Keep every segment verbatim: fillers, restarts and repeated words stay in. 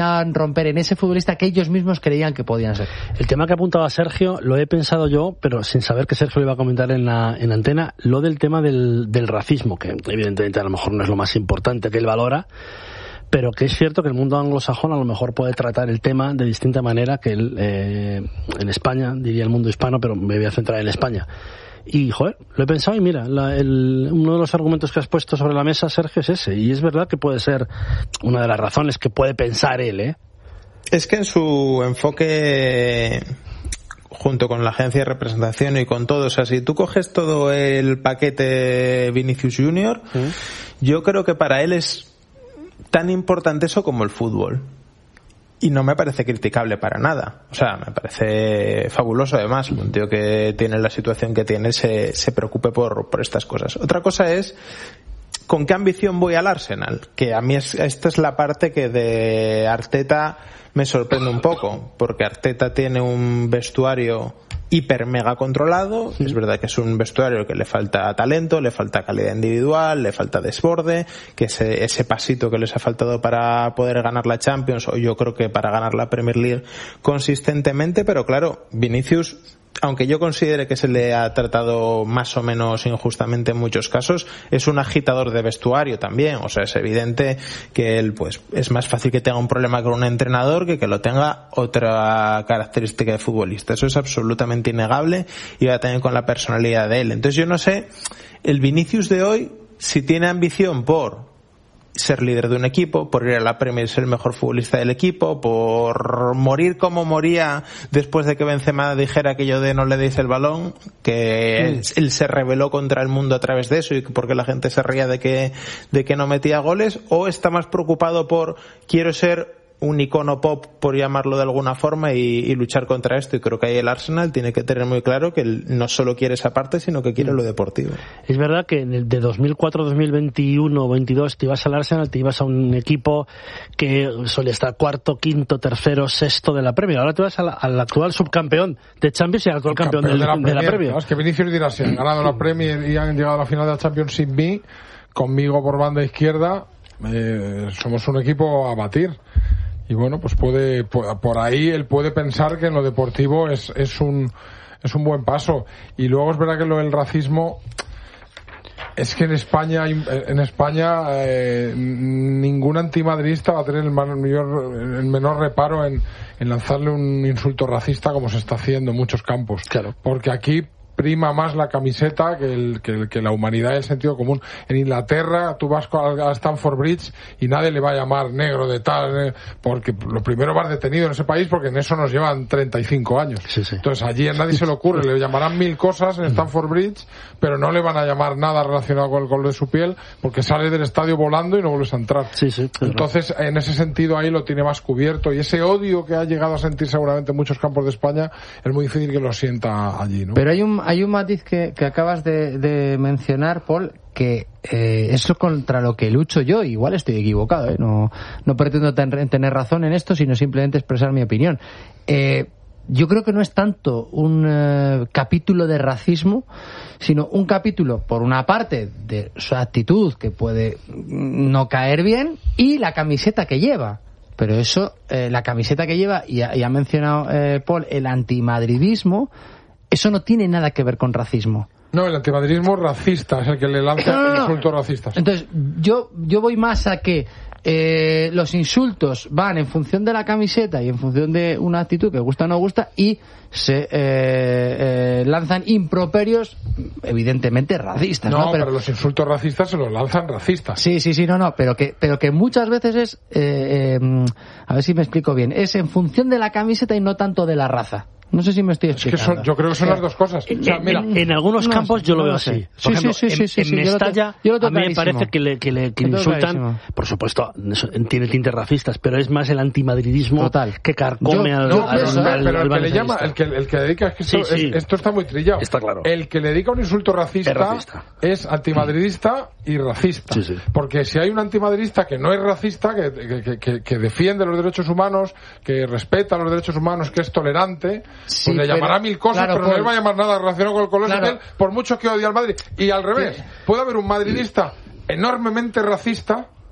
romper en ese futbolista que ellos mismos creían que podían ser. El tema que apuntaba Sergio lo he pensado yo, pero sin saber que Sergio lo iba a comentar en la en antena, lo del tema del, del racismo, que evidentemente a lo mejor no es lo más importante que él valora, pero que es cierto que el mundo anglosajón a lo mejor puede tratar el tema de distinta manera que él, eh, en España, diría el mundo hispano, pero me voy a centrar en España. Y, joder, lo he pensado y mira, la, el, uno de los argumentos que has puesto sobre la mesa, Sergio, es ese. Y es verdad que puede ser una de las razones que puede pensar él, ¿eh? Es que en su enfoque, junto con la agencia de representación y con todo, o sea, si tú coges todo el paquete Vinicius Junior, ¿Mm? Yo creo que para él es tan importante eso como el fútbol. Y no me parece criticable para nada. O sea, me parece fabuloso además. Un tío que tiene la situación que tiene se, se preocupe por, por estas cosas. Otra cosa es con qué ambición voy al Arsenal. Que a mí es, esta es la parte que de Arteta me sorprende un poco. Porque Arteta tiene un vestuario hiper mega controlado. Sí. Es verdad que es un vestuario que le falta talento, le falta calidad individual, le falta desborde, que ese, ese pasito que les ha faltado para poder ganar la Champions, o yo creo que para ganar la Premier League consistentemente, pero claro, Vinicius, aunque yo considere que se le ha tratado más o menos injustamente en muchos casos, es un agitador de vestuario también. O sea, es evidente que él, pues, es más fácil que tenga un problema con un entrenador que que lo tenga otra característica de futbolista. Eso es absolutamente innegable y va también con la personalidad de él. Entonces yo no sé, el Vinicius de hoy, si tiene ambición por ser líder de un equipo, por ir a la Premier y ser el mejor futbolista del equipo, por morir como moría después de que Benzema dijera aquello de no le deis el balón, que él, él se rebeló contra el mundo a través de eso y porque la gente se reía de que, de que no metía goles, o está más preocupado por quiero ser un icono pop, por llamarlo de alguna forma, y, y luchar contra esto. Y creo que ahí el Arsenal tiene que tener muy claro que él no solo quiere esa parte, sino que quiere lo deportivo. Es verdad que en el de dos mil cuatro, dos mil veintiuno, veintidós te ibas al Arsenal, te ibas a un equipo que solía estar cuarto, quinto, tercero, sexto de la Premier. Ahora te vas al, al actual subcampeón de Champions y al actual campeón, campeón del, de la Premier. De la Premier. No, es que Vinicius dirá, si han ganado la Premier y han llegado a la final de la Champions sin mí, conmigo por banda izquierda, eh, somos un equipo a batir. Y bueno, pues puede, por ahí él puede pensar que en lo deportivo es, es un, es un buen paso. Y luego es verdad que lo del racismo, es que en España, en España, eh, ningún antimadridista va a tener el mayor, el menor reparo en, en lanzarle un insulto racista como se está haciendo en muchos campos. Claro. Porque aquí prima más la camiseta que, el, que, que la humanidad y el sentido común. En Inglaterra tú vas a Stamford Bridge y nadie le va a llamar negro de tal, eh, porque lo primero vas detenido en ese país porque en eso nos llevan treinta y cinco años. Sí, sí. Entonces allí a nadie se le ocurre, le llamarán mil cosas en Stamford Bridge, pero no le van a llamar nada relacionado con el color de su piel porque sale del estadio volando y no vuelves a entrar. Sí, sí, Entonces en ese sentido ahí lo tiene más cubierto, y ese odio que ha llegado a sentir seguramente en muchos campos de España es muy difícil que lo sienta allí, ¿no? Pero hay un hay un matiz que, que acabas de, de mencionar, Paul, que eh, eso contra lo que lucho yo, igual estoy equivocado, ¿eh? no, no pretendo ten, tener razón en esto, sino simplemente expresar mi opinión. Eh, yo creo que no es tanto un eh, capítulo de racismo, sino un capítulo, por una parte, de su actitud, que puede no caer bien, y la camiseta que lleva. Pero eso, eh, la camiseta que lleva, y ha, y ha mencionado eh, Paul, el antimadridismo, eso no tiene nada que ver con racismo. No, el antimadridismo racista es el que le lanza no, no, no. insultos racistas. Entonces, yo yo voy más a que eh, los insultos van en función de la camiseta y en función de una actitud que gusta o no gusta, y se eh, eh, lanzan improperios evidentemente racistas. No, ¿no? Pero, pero los insultos racistas se los lanzan racistas. Sí, sí, sí, no, no, pero que pero que muchas veces es, eh, eh, a ver si me explico bien, es en función de la camiseta y no tanto de la raza. No sé si me estoy explicando. Es que son, yo creo que son las dos cosas. O sea, mira, en, en algunos no, campos yo lo veo así. Por sí, ejemplo, sí, sí, en, sí, sí, en Mestalla, yo lo te, yo lo a mí me parece que le, que le que insultan, por supuesto, tiene tintes racistas, pero es más el antimadridismo total que carcome yo, al, no, al, pero, al, pero al, el que le llama, el que, el que dedica, es que esto, sí, sí. Es, esto está muy trillado. Está claro. El que le dedica un insulto racista es, racista. es antimadridista y racista. Sí, sí. Porque si hay un antimadridista que no es racista, que, que, que, que defiende los derechos humanos, que respeta los derechos humanos, que es tolerante, sí, pues le llamará pero, mil cosas, claro, pero no le va a llamar nada relacionado con el color claro. de piel, por mucho que odie al Madrid. Y al revés, sí. puede haber un madridista enormemente racista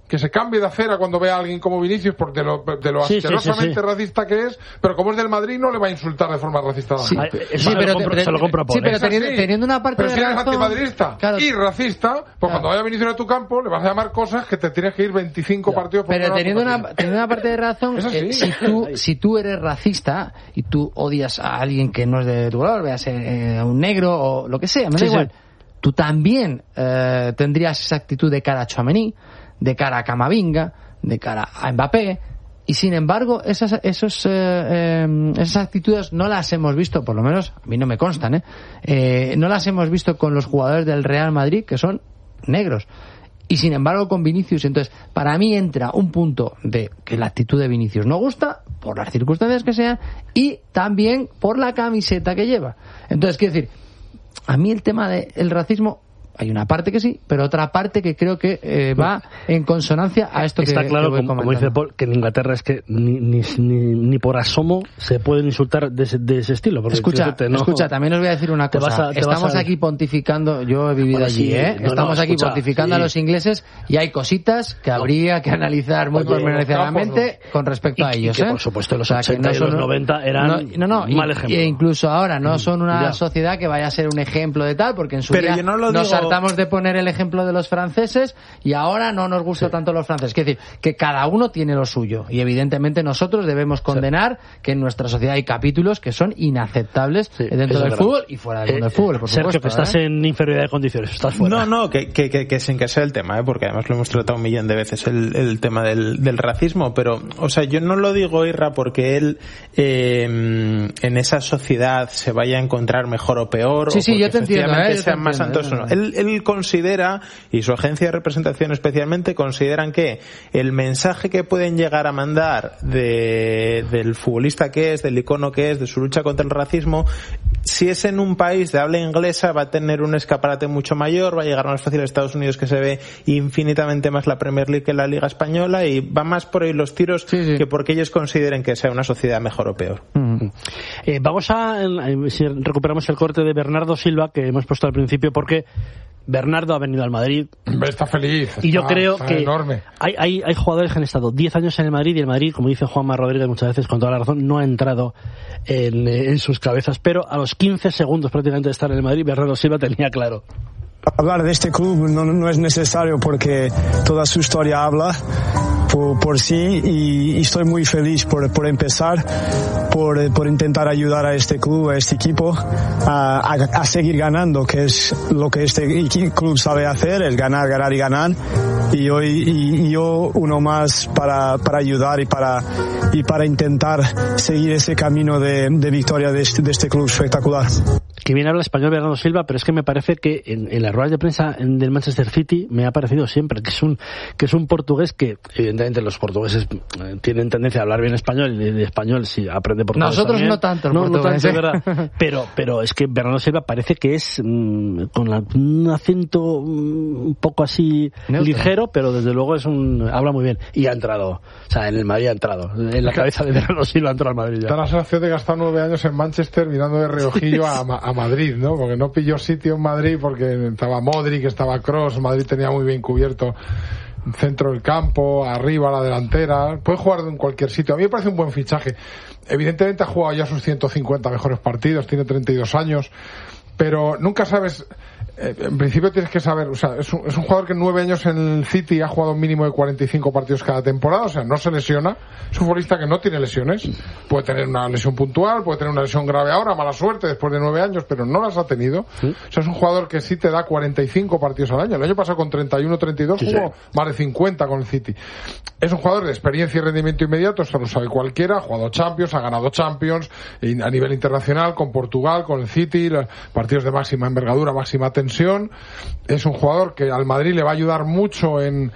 que se cambie de acera cuando ve a alguien como Vinicius, porque de lo, de lo sí, asquerosamente sí, sí, sí. racista que es, pero como es del Madrid no le va a insultar de forma racista a la Sí, gente. sí, pero se lo compro, se lo compro a Paul, sí, pero ¿eh? teniendo, teniendo una parte pero de si eres razón, antimadridista claro, y racista, pues claro. cuando vaya Vinicius a tu campo le vas a llamar cosas que te tienes que ir veinticinco claro. partidos por pero teniendo una, teniendo una parte de razón, eh, si tú si tú eres racista y tú odias a alguien que no es de tu color, veas eh, a un negro o lo que sea, me da sí, igual, sí. tú también eh, tendrías esa actitud de cara a Tchouaméni, de cara a Camavinga, de cara a Mbappé, y sin embargo esas esos eh, eh, esas actitudes no las hemos visto, por lo menos a mí no me constan, ¿eh? Eh, no las hemos visto con los jugadores del Real Madrid que son negros, y sin embargo con Vinicius. Entonces para mí entra un punto de que la actitud de Vinicius no gusta por las circunstancias que sean y también por la camiseta que lleva. Entonces quiero decir, a mí el tema del racismo, hay una parte que sí, pero otra parte que creo que eh, va en consonancia a esto que está claro, que voy como, como dice Paul, que en Inglaterra es que ni, ni, ni, ni por asomo se pueden insultar de ese, de ese estilo. Porque escucha, fíjate, no, escucha, también os voy a decir una te cosa. vas a- te Estamos vas a- aquí pontificando, yo he vivido Bueno, allí, sí, ¿eh? no, Estamos no, aquí escucha, pontificando sí. a los ingleses y hay cositas que habría que analizar muy Oye, pormenorizadamente con respecto y- a y ellos, que, ¿eh? por supuesto, los O sea, que ochenta y los son- noventa eran no, no, no, un mal y- ejemplo. e incluso ahora no son una Ya. sociedad que vaya a ser un ejemplo de tal, porque en su Pero día yo no lo nos digo- hartamos de poner el ejemplo de los franceses y ahora no nos gusta tanto los franceses. Quiero decir, que cada uno tiene lo suyo y evidentemente nosotros debemos condenar que en nuestra sociedad hay capítulos que son inaceptables Sí, dentro eso del es verdad. fútbol y fuera del mundo Eh, del fútbol, por Sergio, supuesto. que estás ¿eh? en inferioridad de condiciones, estás fuera. No, no, que, que, que, que sin que sea el tema, ¿eh? Porque además lo hemos tratado un millón de veces el, el tema del, del racismo, pero, o sea, yo no lo digo, Irra, porque él eh, en esa sociedad se vaya a encontrar mejor o peor, Sí, o sí, porque yo te entiendo, efectivamente ¿eh? Yo te sean más entiendo, santos o no. ¿eh? Él, él considera, y su agencia de representación especialmente, consideran que el mensaje que pueden llegar a mandar de, del futbolista que es, del icono que es, de su lucha contra el racismo, si es en un país de habla inglesa va a tener un escaparate mucho mayor, va a llegar más fácil a Estados Unidos, que se ve infinitamente más la Premier League que la Liga Española, y va más por ahí los tiros Sí, sí. que porque ellos consideren que sea una sociedad mejor o peor. Mm. Eh, vamos a, eh, si recuperamos el corte de Bernardo Silva que hemos puesto al principio, porque Bernardo ha venido al Madrid Está feliz. y yo está- creo está que enorme. hay, hay, hay jugadores que han estado diez años en el Madrid y el Madrid, como dice Juanma Rodríguez muchas veces con toda la razón, no ha entrado en, eh, en sus cabezas, pero a los quince segundos prácticamente de estar en el Madrid, Bernardo Silva tenía claro. Hablar de este club no, no es necesario porque toda su historia habla por, por sí y, y estoy muy feliz por, por empezar, por, por intentar ayudar a este club, a este equipo a, a, a seguir ganando, que es lo que este equi- club sabe hacer, es ganar, ganar y ganar. Y hoy y, y yo uno más para, para ayudar y para, y para intentar seguir ese camino de, de victoria de este, de este club espectacular. Que bien habla español Bernardo Silva, pero es que me parece que en, en las ruedas de prensa en- del Manchester City me ha parecido siempre que es un que es un portugués que evidentemente los portugueses eh, tienen tendencia a hablar bien español y de español si aprende portugués Nosotros también. no tanto, el no, no portugués, tanto, ¿eh? es verdad. Pero pero es que Bernardo Silva parece que es mm, con la- un acento mm, un poco así Neutro. ligero, pero desde luego es un habla muy bien y ha entrado, o sea, en el Madrid ha entrado, en la cabeza de Bernardo Silva ha entrado al Madrid ya. Da la sensación de que ha estado nueve años en Manchester mirando de reojillo a, Ma- a Madrid, ¿no? Porque no pilló sitio en Madrid porque estaba Modric, estaba Kroos, Madrid tenía muy bien cubierto centro del campo, arriba, la delantera. Puede jugar en cualquier sitio. A mí me parece un buen fichaje. Evidentemente ha jugado ya sus ciento cincuenta mejores partidos, tiene treinta y dos años, pero nunca sabes. Eh, en principio tienes que saber, o sea, es un, es un jugador que en nueve años en el City ha jugado un mínimo de cuarenta y cinco partidos cada temporada, o sea, no se lesiona. Es un futbolista que no tiene lesiones. Puede tener una lesión puntual, puede tener una lesión grave ahora, mala suerte después de nueve años, pero no las ha tenido. ¿Sí? O sea, es un jugador que sí te da cuarenta y cinco partidos al año. El año pasado con treinta y uno, treinta y dos Sí, jugó sí. más de cincuenta con el City. Es un jugador de experiencia y rendimiento inmediato, eso lo sabe cualquiera. Ha jugado Champions, ha ganado Champions y a nivel internacional con Portugal, con el City, los partidos de máxima envergadura, máxima tensión. Es un jugador que al Madrid le va a ayudar mucho en,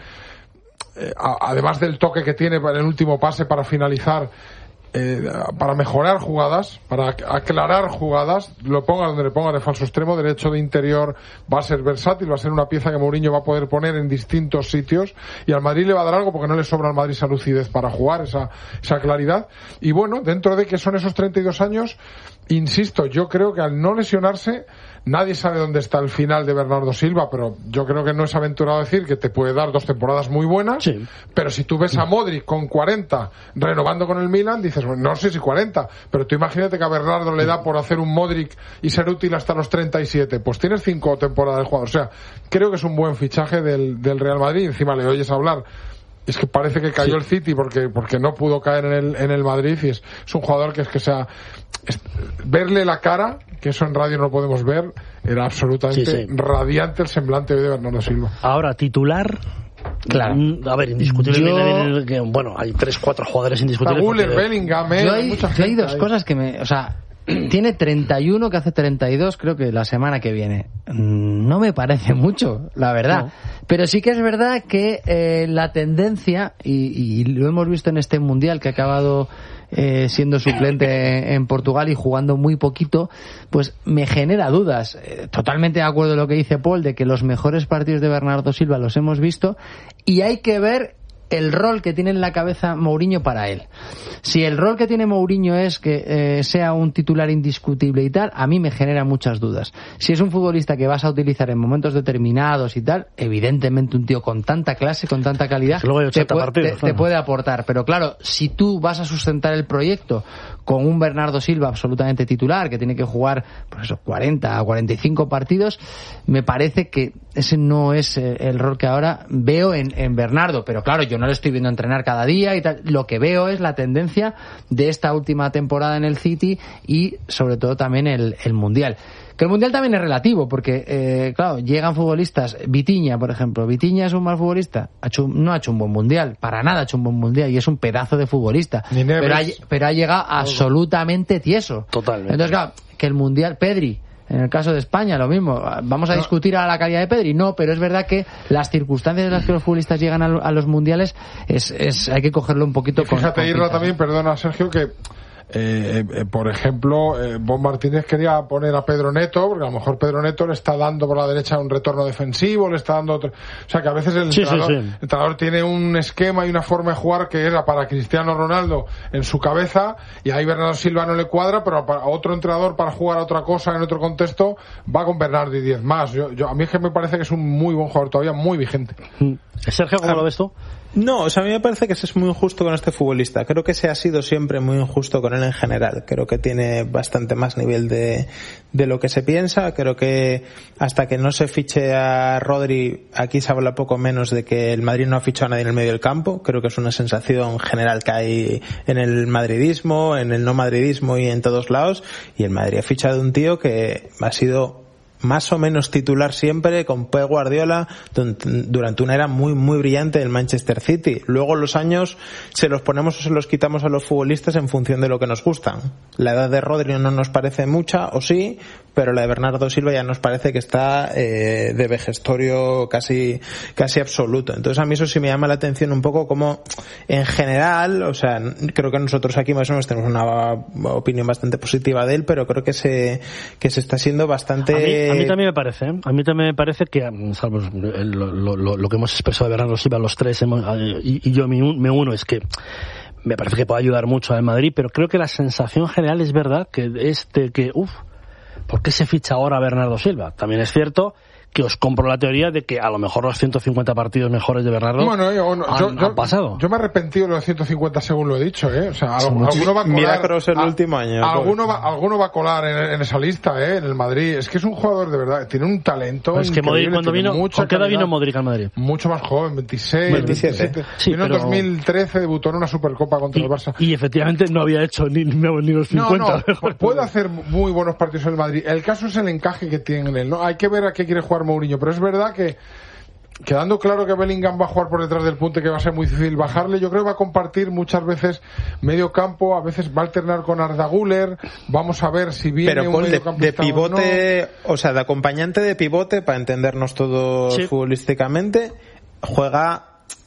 eh, a, además del toque que tiene para el último pase para finalizar, eh, para mejorar jugadas, para aclarar jugadas, lo ponga donde le ponga de falso extremo, derecho de interior, va a ser versátil, va a ser una pieza que Mourinho va a poder poner en distintos sitios y al Madrid le va a dar algo porque no le sobra al Madrid esa lucidez para jugar, esa, esa claridad. Y bueno, dentro de que son esos treinta y dos años, insisto, yo creo que al no lesionarse, nadie sabe dónde está el final de Bernardo Silva, pero yo creo que no es aventurado decir que te puede dar dos temporadas muy buenas, sí. Pero si tú ves a Modric con cuarenta renovando con el Milan, dices, bueno, no sé si cuarenta, pero tú imagínate que a Bernardo le da por hacer un Modric y ser útil hasta los treinta y siete, pues tienes cinco temporadas de jugador. O sea, creo que es un buen fichaje del, del Real Madrid. Encima le oyes hablar, es que parece que cayó sí. el City porque porque no pudo caer en el en el Madrid, y es, es un jugador que es que sea es, verle la cara, que eso en radio no lo podemos ver, era absolutamente sí, sí. radiante el semblante hoy de Bernardo Silva. Ahora, titular, claro, a ver, indiscutiblemente, yo... bueno, hay tres, cuatro jugadores indiscutibles. Guller, Bellingham, eh, yo hay, mucha yo hay dos ahí. Cosas que me, o sea, tiene treinta y uno, que hace treinta y dos, creo que la semana que viene. No me parece mucho, la verdad. No. Pero sí que es verdad que eh, la tendencia, y, y lo hemos visto en este Mundial, que ha acabado eh, siendo suplente en Portugal y jugando muy poquito, pues me genera dudas. Eh, totalmente de acuerdo con lo que dice Paul, de que los mejores partidos de Bernardo Silva los hemos visto, y hay que ver el rol que tiene en la cabeza Mourinho para él. Si el rol que tiene Mourinho es que eh, sea un titular indiscutible y tal, a mí me genera muchas dudas. Si es un futbolista que vas a utilizar en momentos determinados y tal, evidentemente un tío con tanta clase, con tanta calidad, te, pu- partidos, te, claro. te puede aportar. Pero claro, si tú vas a sustentar el proyecto con un Bernardo Silva absolutamente titular, que tiene que jugar pues eso, cuarenta a cuarenta y cinco partidos, me parece que ese no es el rol que ahora veo en, en Bernardo. Pero claro, yo no le estoy viendo entrenar cada día y tal. Lo que veo es la tendencia de esta última temporada en el City y sobre todo también el, el Mundial. Que el Mundial también es relativo, porque, eh, claro, llegan futbolistas. Vitinha, por ejemplo. ¿Vitinha es un mal futbolista? Ha hecho, no ha hecho un buen Mundial. Para nada ha hecho un buen Mundial y es un pedazo de futbolista. Pero ha, pero ha llegado absolutamente tieso. Totalmente. Entonces, claro, que el Mundial... Pedri, en el caso de España, lo mismo. ¿Vamos a no. discutir a la calidad de Pedri? No, pero es verdad que las circunstancias en las que los futbolistas llegan a, a los mundiales es, es hay que cogerlo un poquito y fíjate, con... Fíjate, Irra, también, perdona, Sergio, que... Eh, eh, por ejemplo, eh, Bon Martínez quería poner a Pedro Neto, porque a lo mejor Pedro Neto le está dando por la derecha un retorno defensivo, le está dando otro... O sea, que a veces el, sí, entrenador, sí, sí. el entrenador tiene un esquema y una forma de jugar que era para Cristiano Ronaldo en su cabeza, y ahí Bernardo Silva no le cuadra, pero para otro entrenador, para jugar a otra cosa en otro contexto, va con Bernardo y diez más. Yo, yo, a mí es que me parece que es un muy buen jugador, todavía muy vigente. Sergio, ¿cómo ah, lo ves tú? No, o sea, a mí me parece que se es muy injusto con este futbolista. Creo que se ha sido siempre muy injusto con él en general. Creo que tiene bastante más nivel de, de lo que se piensa. Creo que hasta que no se fiche a Rodri, aquí se habla poco menos de que el Madrid no ha fichado a nadie en el medio del campo. Creo que es una sensación general que hay en el madridismo, en el no madridismo y en todos lados. Y el Madrid ha fichado un tío que ha sido más o menos titular siempre con Pep Guardiola durante una era muy muy brillante del Manchester City. Luego los años se los ponemos o se los quitamos a los futbolistas en función de lo que nos gustan. La edad de Rodri no nos parece mucha, o sí, pero la de Bernardo Silva ya nos parece que está eh, de vejestorio casi casi absoluto. Entonces a mí eso sí me llama la atención un poco, como en general, o sea, creo que nosotros aquí más o menos tenemos una opinión bastante positiva de él, pero creo que se que se está siendo bastante... A mí también me parece, ¿eh? A mí también me parece que, salvo lo, lo, lo que hemos expresado de Bernardo Silva, los tres, hemos, y, y yo me uno, es que me parece que puede ayudar mucho al Madrid, pero creo que la sensación general es verdad que es de que, uff, ¿por qué se ficha ahora a Bernardo Silva? También es cierto que os compro la teoría de que a lo mejor los ciento cincuenta partidos mejores de Bernardo bueno, yo, no, han, yo, yo, han pasado. Yo me he arrepentido de los ciento cincuenta según lo he dicho, ¿eh? O sea, alguno, alguno va a colar... Milagros el a, último año. Alguno va, alguno va a colar en, en esa lista, ¿eh? En el Madrid. Es que es un jugador de verdad, tiene un talento pues es que Modric cuando vino, ¿con qué edad vino Modric al Madrid? Mucho más joven, veintiséis, veintisiete. Sí, vino pero... en dos mil trece, debutó en una Supercopa contra y, el Barça. Y efectivamente no había hecho ni, ni los cincuenta. No, no, puede hacer muy buenos partidos en el Madrid. El caso es el encaje que tiene en él, ¿no? Hay que ver a qué quiere jugar Mourinho, pero es verdad que quedando claro que Bellingham va a jugar por detrás del punte, que va a ser muy difícil bajarle, yo creo que va a compartir muchas veces medio campo, a veces va a alternar con Arda Güler, vamos a ver si viene pero un de, de pivote, o, no. o sea, de acompañante de pivote, para entendernos todos sí. futbolísticamente, juega,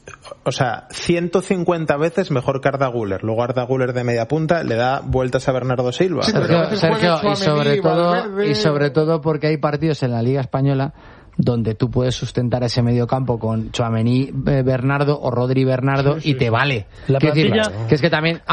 o sea, ciento cincuenta veces mejor que Arda Güler. Luego Arda Güler de media punta le da vueltas a Bernardo Silva. Sí, Sergio, Sergio y sobre todo y sobre todo porque hay partidos en la Liga Española donde tú puedes sustentar ese medio campo con Tchouaméni eh, Bernardo o Rodri Bernardo sí, sí, y te vale. La plantilla... decir, que es que también ahora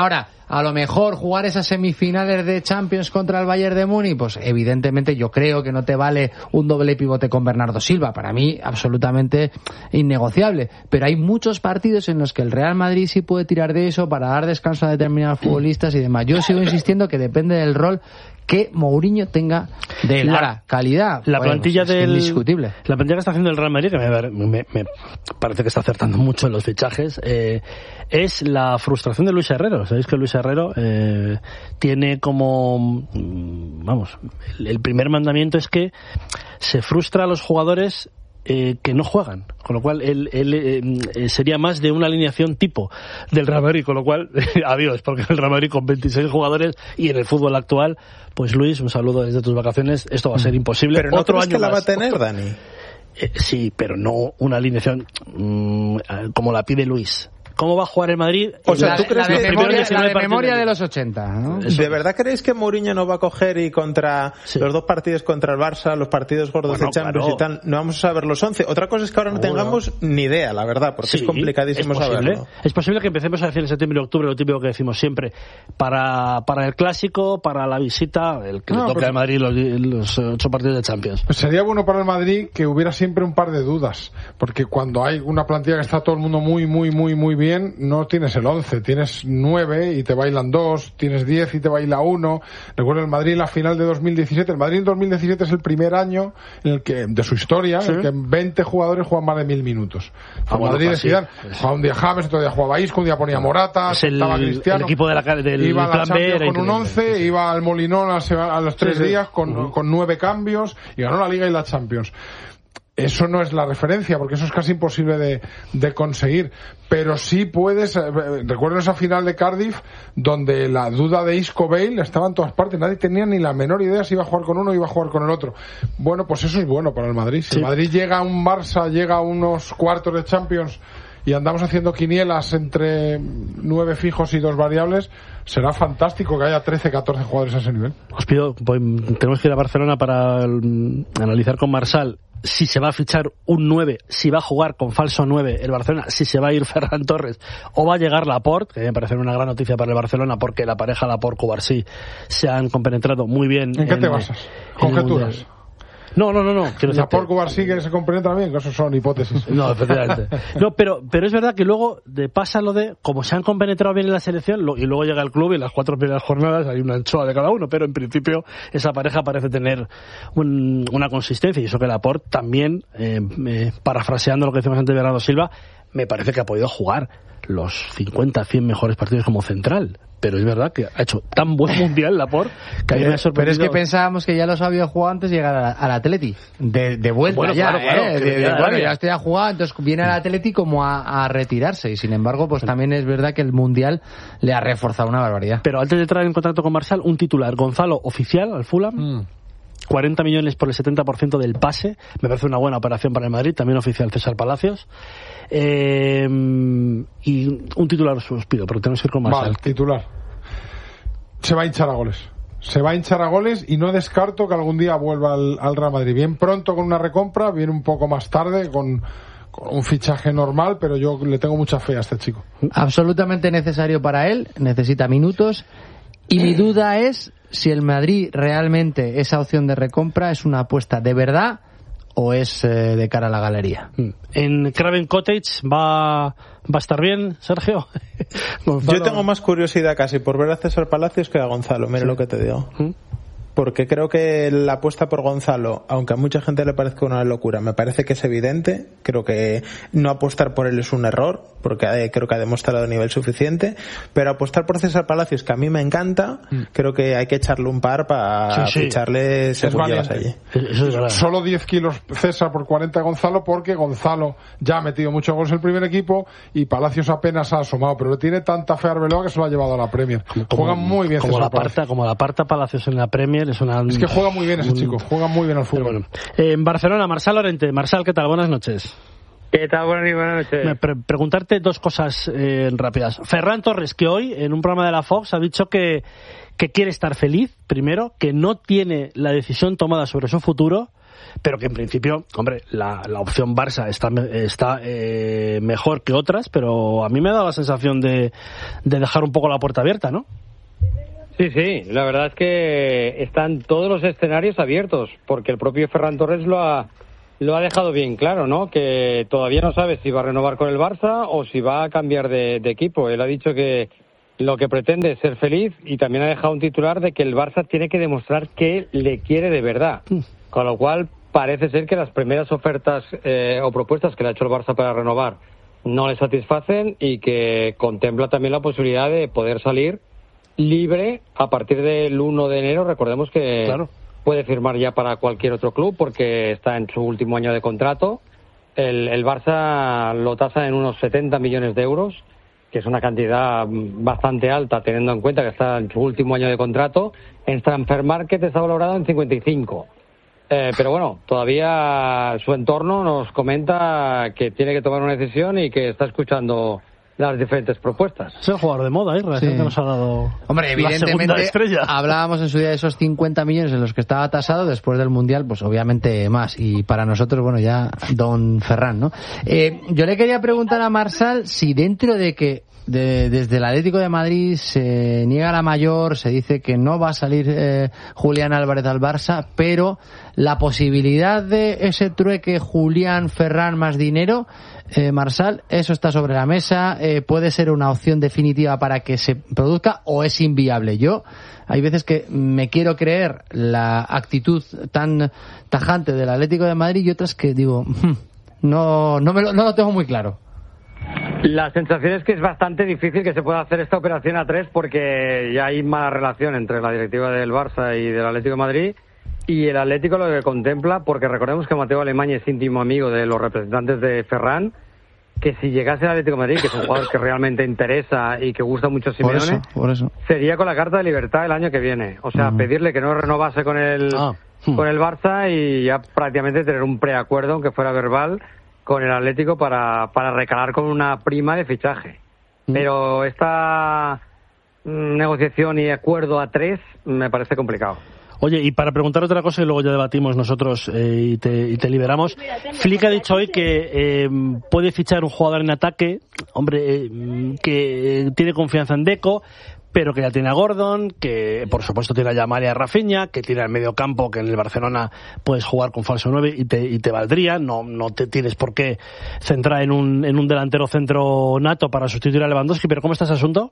a lo mejor jugar esas semifinales de Champions contra el Bayern de Múnich, pues evidentemente yo creo que no te vale un doble pivote con Bernardo Silva. Para mí, absolutamente innegociable. Pero hay muchos partidos en los que el Real Madrid sí puede tirar de eso para dar descanso a determinados futbolistas y demás. Yo sigo insistiendo que depende del rol que Mourinho tenga de la Ahora, calidad. La bueno, plantilla pues del indiscutible. La plantilla que está haciendo el Real Madrid, que me, me, me parece que está acertando mucho en los fichajes, eh, es la frustración de Luis Herrero. Sabéis que Luis Herrero eh, tiene como, vamos, el, el primer mandamiento es que se frustra a los jugadores Eh, que no juegan, con lo cual él, él eh, sería más de una alineación tipo del Real Madrid, con lo cual adiós, porque el Real Madrid con veintiséis jugadores y en el fútbol actual, pues Luis, un saludo desde tus vacaciones, esto va a ser imposible. Pero no Otro crees año que la más. va a tener, Dani. Eh, sí, pero no una alineación mmm, como la pide Luis. ¿Cómo va a jugar el Madrid? O sea, ¿tú crees la de que memoria, la de, de, memoria de los ochenta, ¿no? ¿De verdad creéis que Mourinho no va a coger y contra sí. los dos partidos contra el Barça, los partidos gordos bueno, de Champions claro. y tal, no vamos a saber los once? Otra cosa es que ahora no bueno. tengamos ni idea, la verdad, porque sí, es complicadísimo es saberlo. Es posible que empecemos a decir en septiembre y octubre lo típico que decimos siempre, para para el clásico, para la visita, el que no, le toque al Madrid los, los ocho partidos de Champions. Pues sería bueno para el Madrid que hubiera siempre un par de dudas, porque cuando hay una plantilla que está todo el mundo muy, muy, muy, muy bien, no tienes el once, tienes nueve y te bailan dos, tienes diez y te baila uno. Recuerdo el Madrid en la final de dos mil diecisiete. El Madrid en dos mil diecisiete es el primer año en el que, de su historia, ¿sí? en el que veinte jugadores juegan más de mil minutos. Ah, el bueno, Madrid pues decían, sí. jugaba un día James, otro día jugaba Isco, un día ponía Morata, es el, estaba Cristiano. El equipo de la, del iba a la plan Champions B con un once, sí. iba al Molinón a, a los tres sí, sí. días con, uh-huh. con nueve cambios y ganó la Liga y la Champions. Eso no es la referencia, porque eso es casi imposible de, de conseguir. Pero sí puedes... Eh, recuerdo esa final de Cardiff, donde la duda de Isco Bale estaba en todas partes. Nadie tenía ni la menor idea si iba a jugar con uno o iba a jugar con el otro. Bueno, pues eso es bueno para el Madrid. Si sí. el Madrid llega a un Barça, llega a unos cuartos de Champions y andamos haciendo quinielas entre nueve fijos y dos variables, será fantástico que haya trece, catorce jugadores a ese nivel. Os pido, pues, tenemos que ir a Barcelona para um, analizar con Marsal si se va a fichar un nueve, si va a jugar con falso nueve el Barcelona, si se va a ir Ferran Torres o va a llegar Laporte, que me parece una gran noticia para el Barcelona porque la pareja Laporte-Cubarsí se han compenetrado muy bien. ¿En qué en, te basas? ¿Conjeturas? No, no, no, no. La por Cubar sí que se compenetra bien, que eso son hipótesis. No, efectivamente. No, pero, pero es verdad que luego de, pasa lo de, como se han compenetrado bien en la selección, lo, y luego llega el club y en las cuatro primeras jornadas hay una anchoa de cada uno, pero en principio esa pareja parece tener un, una consistencia, y eso que Laporte también, eh, eh, parafraseando lo que decimos antes de Bernardo Silva, me parece que ha podido jugar los cincuenta, cien mejores partidos como central. Pero es verdad que ha hecho tan buen mundial Laporte que a mí me ha sorprendido. Pero es que pensábamos que ya los había jugado antes de llegar al, al Atleti. De, de vuelta bueno, ya, claro, claro, ¿eh? De, de, ya, bueno, ya. ya estoy a jugar, entonces viene al Atleti como a, a retirarse. Y sin embargo, pues también es verdad que el mundial le ha reforzado una barbaridad. Pero antes de entrar en contacto con Marsal, un titular. Gonzalo, oficial al Fulham. Mm. cuarenta millones por el setenta por ciento del pase. Me parece una buena operación para el Madrid. También oficial César Palacios. Eh, y un titular os pido, porque tenemos que ir con Marsal. Vale, titular. Se va a hinchar a goles. Se va a hinchar a goles y no descarto que algún día vuelva al, al Real Madrid. Bien pronto con una recompra, bien un poco más tarde con, con un fichaje normal, pero yo le tengo mucha fe a este chico. Absolutamente necesario para él, necesita minutos. Y mi duda es si el Madrid realmente esa opción de recompra es una apuesta de verdad o es eh, de cara a la galería. En Craven Cottage va, va a estar bien, Sergio. Yo tengo más curiosidad casi por ver a César Palacios que a Gonzalo, mira sí. lo que te digo. ¿Mm? Porque creo que la apuesta por Gonzalo, aunque a mucha gente le parezca una locura, me parece que es evidente. Creo que no apostar por él es un error, porque creo que ha demostrado nivel suficiente. Pero apostar por César Palacios, que a mí me encanta, mm. creo que hay que echarle un par para sí, sí. ficharle según llevas allí. Eso es Solo diez kilos César por cuarenta Gonzalo, porque Gonzalo ya ha metido muchos goles en el primer equipo y Palacios apenas ha asomado. Pero tiene tanta fe a Arbeloa que se lo ha llevado a la Premier. Como, juega muy bien como César la parta, como la parta Palacios en la Premier. Es, una, es que juega muy bien ese un, chico, juega muy bien al fútbol. Bueno. Eh, en Barcelona, Marsal Lorente. Marsal, ¿qué tal? Buenas noches. ¿Qué tal? Buenas, buenas noches. Me pre- preguntarte dos cosas eh, rápidas. Ferran Torres, que hoy en un programa de la Fox ha dicho que, que quiere estar feliz, primero, que no tiene la decisión tomada sobre su futuro pero que en principio, hombre, la, la opción Barça está, está eh, mejor que otras, pero a mí me ha dado la sensación de, de dejar un poco la puerta abierta, ¿no? Sí, sí, la verdad es que están todos los escenarios abiertos, porque el propio Ferran Torres lo ha, lo ha dejado bien claro, ¿no? Que todavía no sabe si va a renovar con el Barça o si va a cambiar de, de equipo. Él ha dicho que lo que pretende es ser feliz y también ha dejado un titular de que el Barça tiene que demostrar que le quiere de verdad. Con lo cual parece ser que las primeras ofertas eh, o propuestas que le ha hecho el Barça para renovar no le satisfacen y que contempla también la posibilidad de poder salir libre a partir del uno de enero. Recordemos que claro. puede firmar ya para cualquier otro club porque está en su último año de contrato. El, el Barça lo tasa en unos setenta millones de euros, que es una cantidad bastante alta teniendo en cuenta que está en su último año de contrato. En Transfer Market está valorado en cincuenta y cinco. Eh, pero bueno, todavía su entorno nos comenta que tiene que tomar una decisión y que está escuchando las diferentes propuestas. Es el jugador de moda, ¿eh? Sí. Que nos ha dado Hombre, evidentemente, hablábamos en su día de esos cincuenta millones en los que estaba tasado, después del Mundial, pues obviamente más. Y para nosotros, bueno, ya don Ferran, ¿no? Eh, yo le quería preguntar a Marsal si dentro de que de, desde el Atlético de Madrid se niega la mayor, se dice que no va a salir eh, Julián Álvarez al Barça, pero la posibilidad de ese trueque Julián-Ferran más dinero, eh, Marsal, ¿eso está sobre la mesa? Eh, ¿Puede ser una opción definitiva para que se produzca o es inviable? Yo, hay veces que me quiero creer la actitud tan tajante del Atlético de Madrid y otras que digo, no, no, me lo, no lo tengo muy claro. La sensación es que es bastante difícil que se pueda hacer esta operación a tres porque ya hay mala relación entre la directiva del Barça y del Atlético de Madrid y el Atlético lo que contempla, porque recordemos que Mateo Alemany es íntimo amigo de los representantes de Ferran, que si llegase al Atlético de Madrid, que es un jugador que realmente interesa y que gusta mucho a Simeone, por eso, por eso. sería con la carta de libertad el año que viene. O sea, uh-huh. pedirle que no renovase con el, ah. con el Barça y ya prácticamente tener un preacuerdo, aunque fuera verbal, con el Atlético para, para recalar con una prima de fichaje. Mm. Pero esta mm, negociación y acuerdo a tres me parece complicado. Oye, y para preguntar otra cosa y luego ya debatimos nosotros eh, y, te, y te liberamos. Flick ha dicho hoy que eh, puede fichar un jugador en ataque, hombre, eh, que tiene confianza en Deco, pero que ya tiene a Gordon, que por supuesto tiene a Yamal y a Rafinha, que tiene al medio campo, que en el Barcelona puedes jugar con falso nueve y te, y te valdría, no, no te tienes por qué centrar en un, en un delantero centro nato para sustituir a Lewandowski, pero ¿cómo está ese asunto?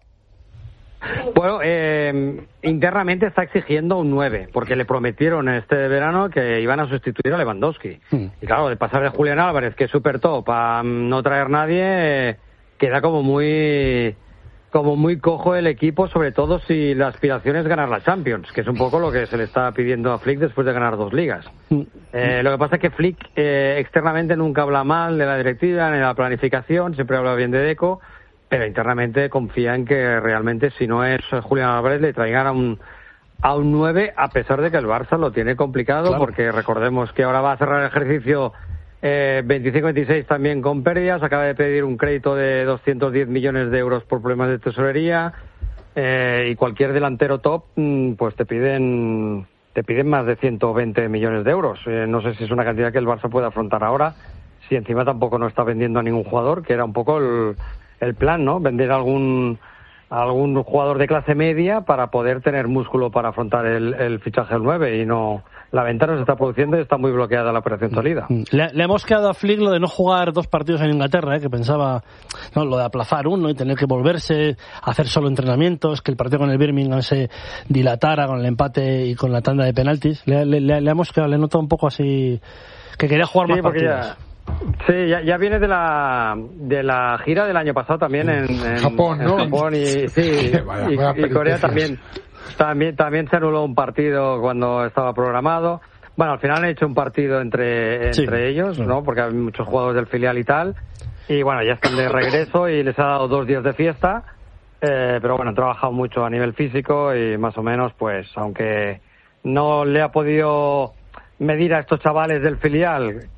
Bueno, eh, internamente está exigiendo un nueve, porque le prometieron este verano que iban a sustituir a Lewandowski. Mm. Y claro, de pasar de Julián Álvarez, que es súper top, a no traer nadie, eh, queda como muy... como muy cojo el equipo, sobre todo si la aspiración es ganar la Champions, que es un poco lo que se le está pidiendo a Flick después de ganar dos ligas. Eh, lo que pasa es que Flick eh, externamente nunca habla mal de la directiva, ni de la planificación, siempre habla bien de Deco, pero internamente confía en que realmente si no es Julián Álvarez le traigan a un a un nueve, a pesar de que el Barça lo tiene complicado, claro. Porque recordemos que ahora va a cerrar el ejercicio Eh, veinticinco veintiséis también con pérdidas, acaba de pedir un crédito de doscientos diez millones de euros por problemas de tesorería, eh, y cualquier delantero top pues te piden te piden más de ciento veinte millones de euros. Eh, no sé si es una cantidad que el Barça puede afrontar ahora, si encima tampoco no está vendiendo a ningún jugador, que era un poco el, el plan, ¿no? Vender algún algún jugador de clase media para poder tener músculo para afrontar el, el fichaje del nueve y no... La venta no se está produciendo y está muy bloqueada la operación salida. Le, le hemos quedado a Flick lo de no jugar dos partidos en Inglaterra, ¿eh? Que pensaba, no, lo de aplazar uno y tener que volverse, hacer solo entrenamientos, que el partido con el Birmingham se dilatara con el empate y con la tanda de penaltis. Le, le, le, le hemos quedado, le noto un poco así, que quería jugar sí, más partidos. Ya... Sí, ya, ya viene de la de la gira del año pasado también en, en Japón, ¿no? En Japón y, sí, vaya, vaya y, y Corea también. También también se anuló un partido cuando estaba programado. Bueno, al final han hecho un partido entre entre sí, ellos, sí. ¿no? Porque hay muchos jugadores del filial y tal. Y bueno, ya están de regreso y les ha dado dos días de fiesta. Eh, pero bueno, han trabajado mucho a nivel físico y más o menos, pues, aunque no le ha podido medir a estos chavales del filial